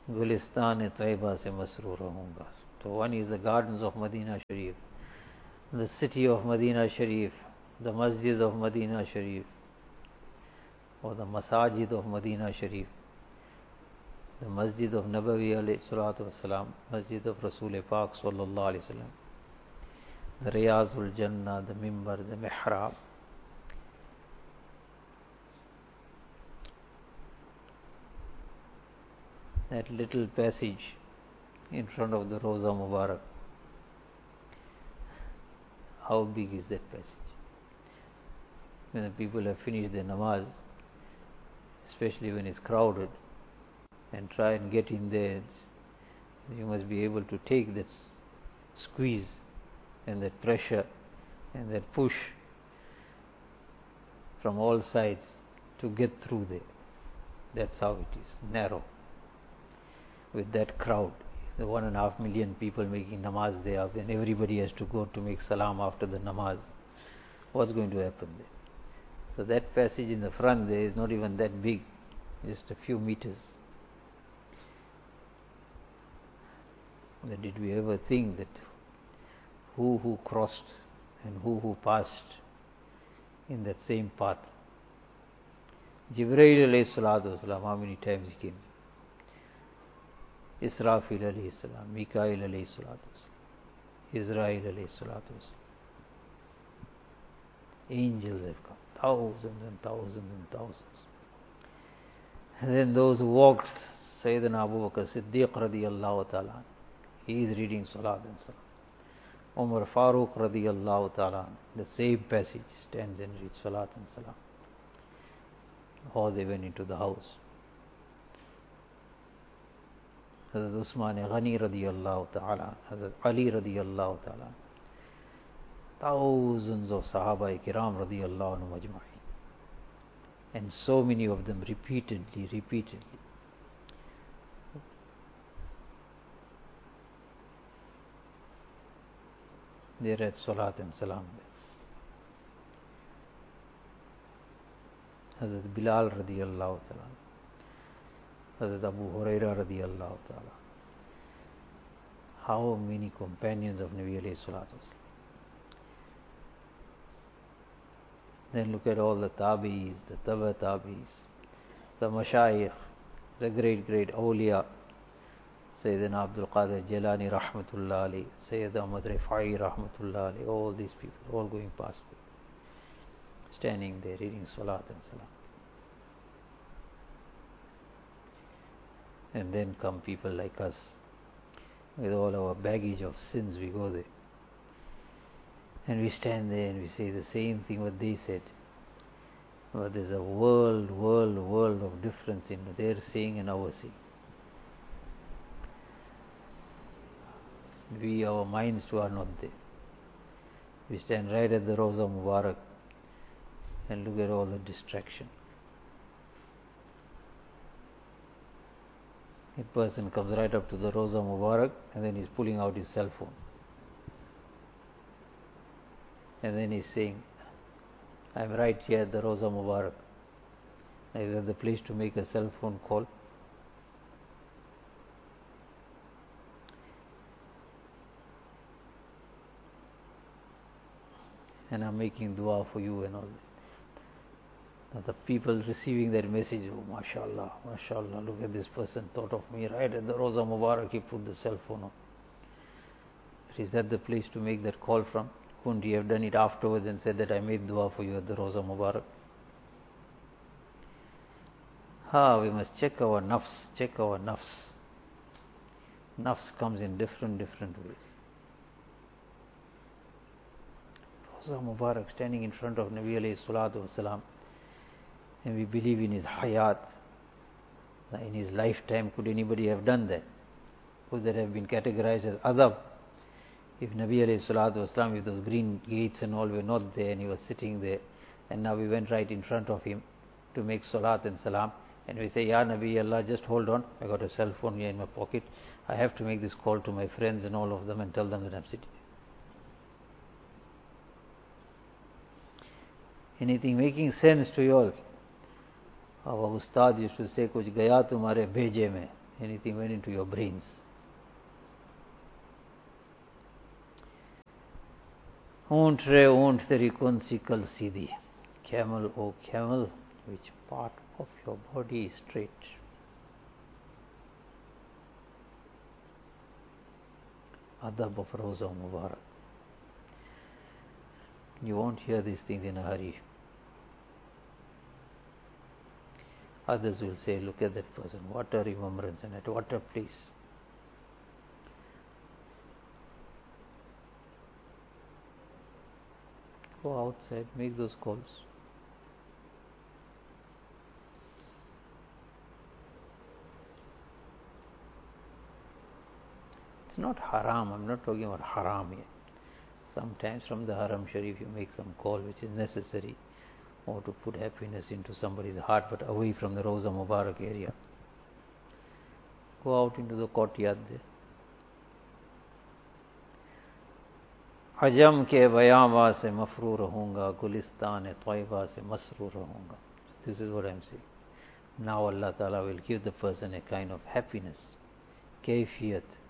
गुलिस्तान तैयबा से मसरूर रहूँगा. So one is the gardens of Medina Sharif, the city of Medina Sharif, the masjid of Medina Sharif, or the masajid of Medina Sharif, the masjid of Nabawi alayhi salatu wasalam, masjid of Rasul Pak sallallahu alayhi wasallam, the Riyazul Jannah, the mimbar, the mihrab. That little passage in front of the Roza Mubarak. How big is that passage? When the people have finished their namaz, especially when it's crowded, and try and get in there, you must be able to take that squeeze and that pressure and that push from all sides to get through there. That's how it is, narrow. With that crowd, the 1.5 million people making namaz there, then everybody has to go to make salam after the namaz. What's going to happen there? So that passage in the front there is not even that big, just a few meters. But did we ever think that who crossed and who passed in that same path? Jibreel alayhi salatu wasalam, how many times he came? Israfil alayhi salam, Mikail alayhi salatu wasalam, Israel alayhi salatu wasalam. Angels have come, thousands and thousands and thousands. And then those who walked, Sayyidina Abu Bakr Siddiq radiyallahu ta'ala, he is reading salat and salam. Umar Farooq radiyallahu ta'ala, the same passage stands and reads salat and salam. All they went into the house. Hazrat Usman Ghani radiyallahu ta'ala, Hazrat Ali radiyallahu ta'ala, thousands of Sahaba Kiram radiyallahu anhu majma'in, and so many of them repeatedly. They read Salat and Salam. Hazrat Bilal radiyallahu ta'ala, Hazrat Abu Huraira radiyallahu ta'ala. How many companions of Nabi alayhi salatu wasalam. Then look at all the tabi'is, the taba tabi'is, the mashayikh, the great awliya, Sayyidina Abdul Qadir Jilani rahmatullah alayhi, Sayyid Ahmad Rifai rahmatullah alayhi, all these people, all going past there, standing there reading salat and salam. And then come people like us, with all our baggage of sins, we go there. And we stand there and we say the same thing what they said. But there's a world of difference in their saying and our saying. Our minds too are not there. We stand right at the Roza Mubarak and look at all the distraction. A person comes right up to the Roza Mubarak and then he's pulling out his cell phone. And then he's saying, I'm right here at the Roza Mubarak. Is that the place to make a cell phone call? And I'm making dua for you and all that. Now the people receiving that message, oh mashallah, look at this person thought of me right at the Roza Mubarak, he put the cell phone on. But is that the place to make that call from? Couldn't he have done it afterwards and said that I made dua for you at the Roza Mubarak? We must check our nafs. Nafs comes in different ways. Roza Mubarak standing in front of Nabi alayhi salatu wasalam, and we believe in his hayat, in his lifetime. Could anybody have done that? Could that have been categorized as adab? If Nabi alayhi salatu wasalam, if those green gates and all were not there and he was sitting there, and now we went right in front of him to make salat and salam, and we say, Ya Nabi Allah, just hold on, I got a cell phone here in my pocket, I have to make this call to my friends and all of them and tell them that I'm sitting. Anything making sense to you all? Our Ustad used to say, Kuch gaya tumhare bheje mein. anything went into your brains. ऊंट रे ऊंट तेरी कौन सी कल सीधी. Camel, O camel, which part of your body is straight? Adab of Roza Mubarak. You won't hear these things in a hurry. Others will say, look at that person, what a remembrance and at what a place. Go outside, make those calls. It's not haram, I'm not talking about haram here. Sometimes from the Haram Sharif you make some call which is necessary, or to put happiness into somebody's heart, but away from the Roza Mubarak area. Go out into the courtyard there. अजम के बयावा से मफरू रहूँगा, गुलिस्तान तैयबा से मसरूर रहूँगा. This is what I am saying. Now Allah Ta'ala will give the person a kind of happiness, kayfiyat,